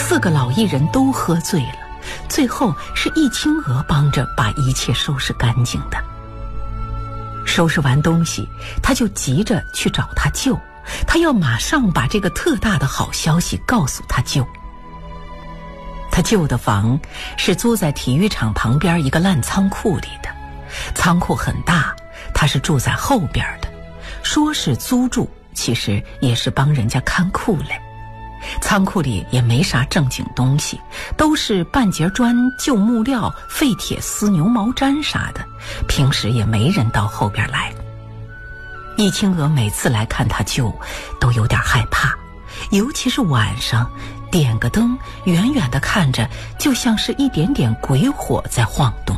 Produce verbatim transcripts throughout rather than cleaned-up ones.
四个老艺人都喝醉了，最后是易清娥帮着把一切收拾干净的。收拾完东西，他就急着去找他舅，他要马上把这个特大的好消息告诉他舅。他舅的房是租在体育场旁边一个烂仓库里的，仓库很大，他是住在后边的，说是租住，其实也是帮人家看库嘞。仓库里也没啥正经东西，都是半截砖、旧木料、废铁丝、牛毛毡啥的，平时也没人到后边来。易清娥每次来看他舅都有点害怕，尤其是晚上点个灯，远远的看着就像是一点点鬼火在晃动。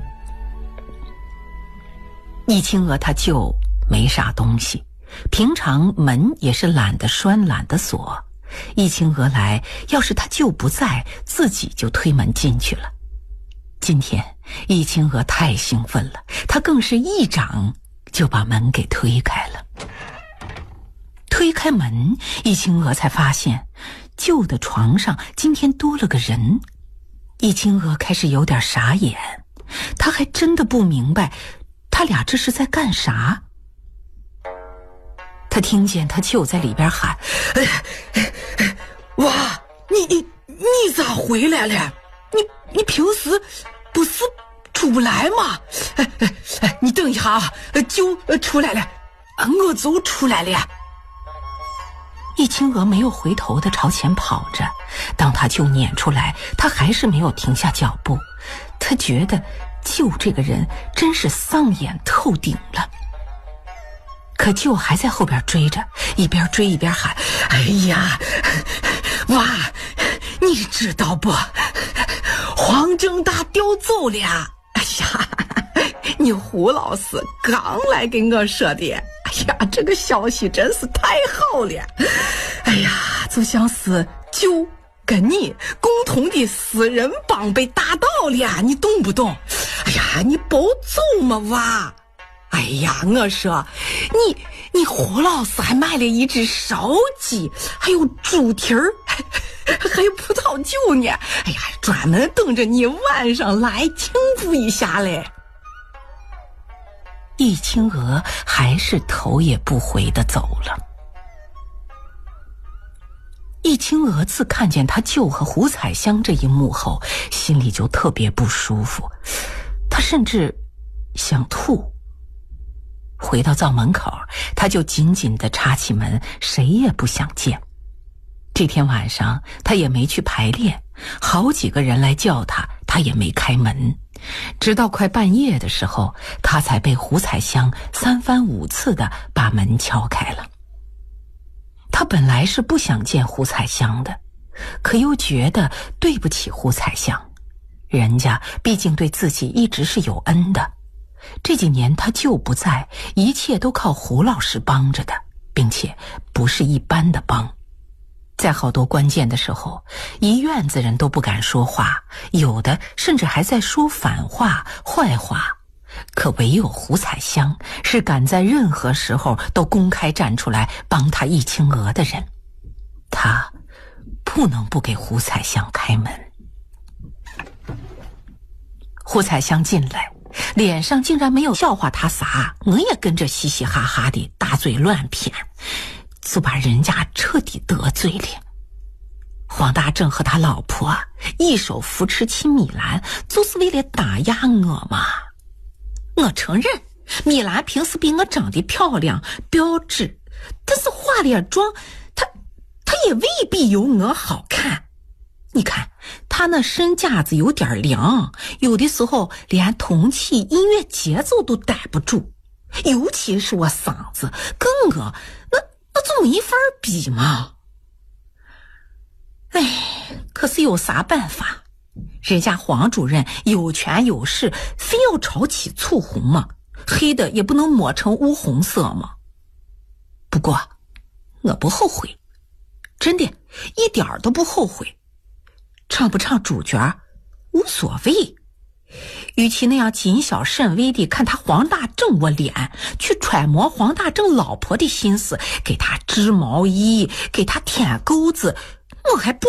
易清娥他舅没啥东西，平常门也是懒得拴懒得锁，易清娥来，要是他舅不在，自己就推门进去了。今天易清娥太兴奋了，她更是一掌就把门给推开了。推开门，易清娥才发现舅的床上今天多了个人。易清娥开始有点傻眼，她还真的不明白他俩这是在干啥。他听见他舅在里边喊：“哎哎哎，哇，你你你咋回来了？你你平时不是出不来吗？哎哎哎，你等一下啊，舅出来了，我就出来了。”易清娥没有回头的朝前跑着，当他舅撵出来，他还是没有停下脚步。他觉得舅这个人真是丧眼透顶了。可舅还在后边追着，一边追一边喊：“哎呀，哇，你知道不？黄正大调走了！哎呀，你胡老师刚来跟我说的。哎呀，这个消息真是太好了！哎呀，就像是舅跟你共同的私人帮被打倒了，你懂不懂？哎呀，你别走嘛，娃！哎呀，我说你你胡老师还买了一只烧鸡，还有猪蹄儿，还有葡萄酒呢。哎呀，专门等着你晚上来庆祝一下嘞。”易清娥还是头也不回地走了。易清娥自看见他舅和胡彩香这一幕后，心里就特别不舒服，他甚至想吐。回到灶门口，他就紧紧地插起门，谁也不想见。这天晚上他也没去排练，好几个人来叫他，他也没开门。直到快半夜的时候，他才被胡彩香三番五次地把门敲开了。他本来是不想见胡彩香的，可又觉得对不起胡彩香，人家毕竟对自己一直是有恩的。这几年他舅不在，一切都靠胡老师帮着的，并且不是一般的帮。在好多关键的时候，一院子人都不敢说话，有的甚至还在说反话、坏话。可唯有胡彩香是敢在任何时候都公开站出来帮他易清娥的人，他不能不给胡彩香开门。胡彩香进来，脸上竟然没有笑话他啥，我也跟着嘻嘻哈哈的大嘴乱谝，就把人家彻底得罪了。黄大正和他老婆一手扶持起米兰，就是为了打压我嘛。我承认米兰平时比我长得漂亮标致，但是化了妆她她也未必有我好看。你看她那身架子有点凉，有的时候连同气音乐节奏都逮不住，尤其是我嗓子跟我那那就没法比嘛。哎，可是有啥办法？人家黄主任有权有势，非要炒起醋红嘛，黑的也不能抹成乌红色嘛。不过我不后悔，真的一点都不后悔。唱不唱主角无所谓，与其那样谨小慎微地看他黄大正我脸，去揣摩黄大正老婆的心思，给他织毛衣，给他舔钩子，我还不